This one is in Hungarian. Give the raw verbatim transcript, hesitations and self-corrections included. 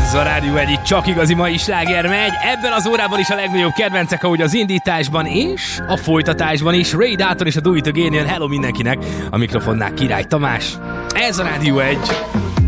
Ez a Rádió egy, itt csak igazi mai sláger megy. Ebben az órában is a legnagyobb kedvencek, ahogy az indításban és a folytatásban is. Ray Dalton és a Do It Again jön. Hello mindenkinek, a mikrofonnál Király Tamás. Ez a Rádió egy.